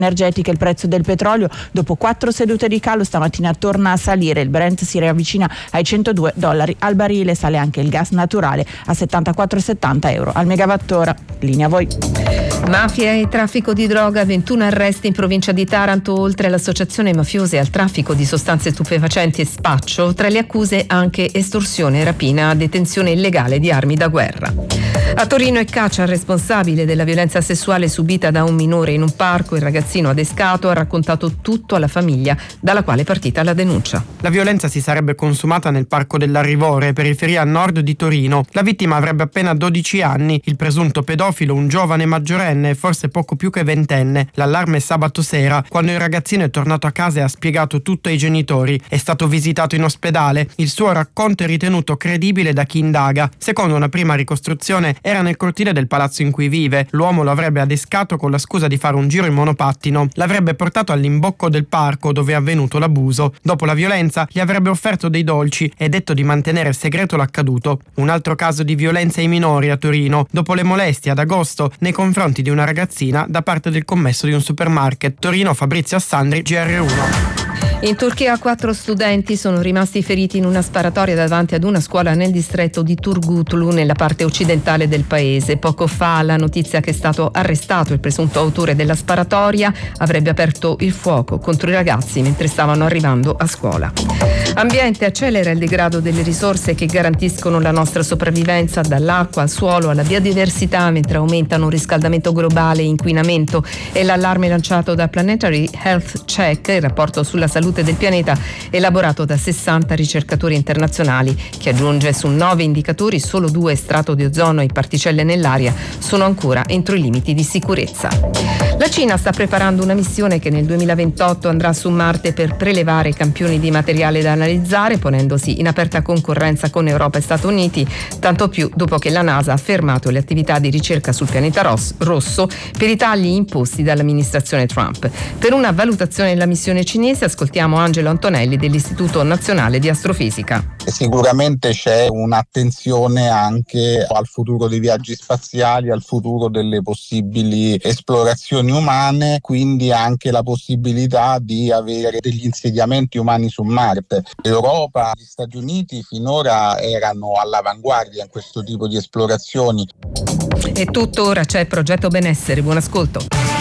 energetiche. Il prezzo del petrolio dopo 4 sedute di calo stamattina torna a salire, il Brent si riavvicina ai $102 al barile, sale anche il gas naturale a 74,70 euro al megawattora. Linea a voi. Mafia e traffico di droga, 21 arresti in provincia di Taranto, oltre all'associazione mafiosa e al traffico di sostanze stupefacenti e spaccio, tra le accuse anche estorsione, rapina, detenzione illegale di armi da guerra. A Torino è caccia al responsabile della violenza sessuale subita da un minore in un parco. Il ragazzino adescato ha raccontato tutto alla famiglia, dalla quale è partita la denuncia. La violenza si sarebbe consumata nel parco dell'Arrivore, periferia nord di Torino. La vittima avrebbe appena 12 anni, il presunto pedofilo un giovane maggiorenne, forse poco più che ventenne. L'allarme è sabato sera, quando il ragazzino è tornato a casa e ha spiegato tutto ai genitori. È stato visitato in ospedale. Il suo racconto è ritenuto credibile da chi indaga. Secondo una prima ricostruzione, era nel cortile del palazzo in cui vive. L'uomo lo avrebbe adescato con la scusa di fare un giro in monopattino. L'avrebbe portato all'imbocco del parco dove è avvenuto l'abuso. Dopo la violenza gli avrebbe offerto dei dolci e detto di mantenere segreto l'accaduto. Un altro caso di violenza ai minori a Torino, dopo le molestie ad agosto nei confronti di una ragazzina da parte del commesso di un supermarket. Torino, Fabrizio Assandri, GR1. In Turchia 4 studenti sono rimasti feriti in una sparatoria davanti ad una scuola nel distretto di Turgutlu, nella parte occidentale del paese. Poco fa la notizia che è stato arrestato il presunto autore della sparatoria, avrebbe aperto il fuoco contro i ragazzi mentre stavano arrivando a scuola. Ambiente: accelera il degrado delle risorse che garantiscono la nostra sopravvivenza, dall'acqua al suolo alla biodiversità, mentre aumentano riscaldamento globale e inquinamento. È l'allarme lanciato da Planetary Health Check, il rapporto sulla salute del pianeta elaborato da 60 ricercatori internazionali, che aggiunge su 9 indicatori solo 2, strato di ozono e particelle nell'aria, sono ancora entro i limiti di sicurezza. La Cina sta preparando una missione che nel 2028 andrà su Marte per prelevare campioni di materiale da analizzare, ponendosi in aperta concorrenza con Europa e Stati Uniti, tanto più dopo che la NASA ha fermato le attività di ricerca sul pianeta rosso per i tagli imposti dall'amministrazione Trump. Per una valutazione della missione cinese ascoltiamo Angelo Antonelli dell'Istituto Nazionale di Astrofisica. Sicuramente c'è un'attenzione anche al futuro dei viaggi spaziali, al futuro delle possibili esplorazioni umane, quindi anche la possibilità di avere degli insediamenti umani su Marte. L'Europa e gli Stati Uniti finora erano all'avanguardia in questo tipo di esplorazioni. È tutto, ora c'è Progetto Benessere, buon ascolto.